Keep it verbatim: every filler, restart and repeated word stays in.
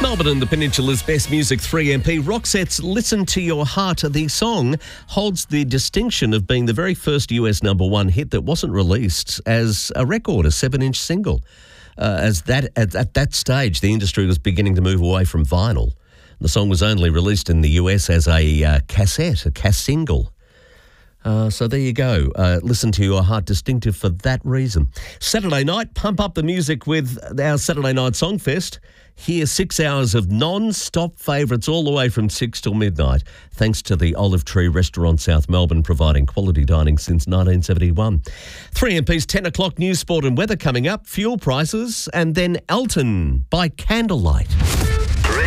Melbourne and the Peninsula's best music, three M P. Roxette's Listen to Your Heart. The song holds the distinction of being the very first U S number one hit that wasn't released as a record, a seven-inch single. Uh, as that at, at that stage, the industry was beginning to move away from vinyl. The song was only released in the U S as a uh, cassette, a cass single. Uh, so there you go. Uh, Listen to Your Heart, distinctive for that reason. Saturday night, pump up the music with our Saturday Night Songfest. Hear six hours of non-stop favourites all the way from six till midnight, thanks to the Olive Tree Restaurant, South Melbourne, providing quality dining since nineteen seventy-one. three M P's ten o'clock news, sport and weather coming up, fuel prices, and then Elton by Candlelight.